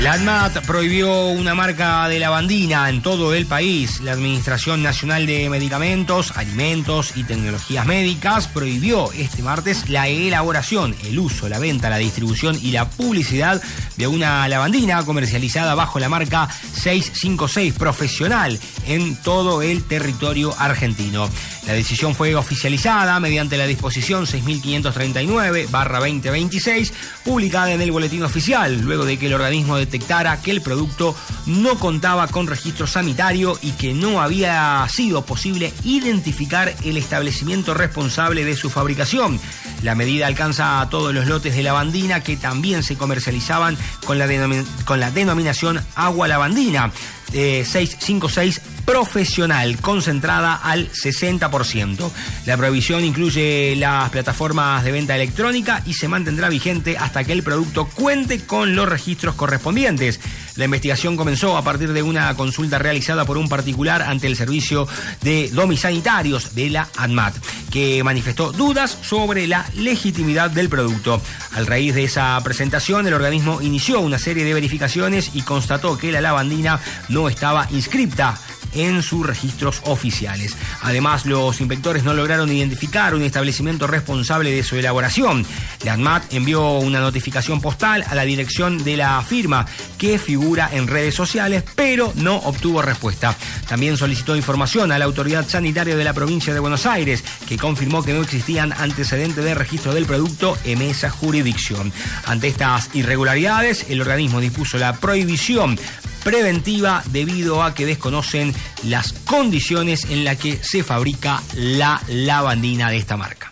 La ANMAT prohibió una marca de lavandina en todo el país. La Administración Nacional de Medicamentos, Alimentos y Tecnologías Médicas prohibió este martes la elaboración, el uso, la venta, la distribución y la publicidad de una lavandina comercializada bajo la marca 656 Profesional en todo el territorio argentino. La decisión fue oficializada mediante la disposición 6.539/2026, publicada en el Boletín Oficial, luego de que el organismo detectara que el producto no contaba con registro sanitario y que no había sido posible identificar el establecimiento responsable de su fabricación. La medida alcanza a todos los lotes de lavandina que también se comercializaban con la denominación agua lavandina 656 Profesional, concentrada al 60%. La prohibición incluye las plataformas de venta electrónica y se mantendrá vigente hasta que el producto cuente con los registros correspondientes. La investigación comenzó a partir de una consulta realizada por un particular ante el Servicio de Domisanitarios de la ANMAT, que manifestó dudas sobre la legitimidad del producto. A raíz de esa presentación, el organismo inició una serie de verificaciones y constató que la lavandina no estaba inscripta en sus registros oficiales. Además, los inspectores no lograron identificar un establecimiento responsable de su elaboración. La ANMAT envió una notificación postal a la dirección de la firma que figura en redes sociales, pero no obtuvo respuesta. También solicitó información a la autoridad sanitaria de la provincia de Buenos Aires, que confirmó que no existían antecedentes de registro del producto en esa jurisdicción. Ante estas irregularidades, el organismo dispuso la prohibición preventiva debido a que desconocen las condiciones en las que se fabrica la lavandina de esta marca.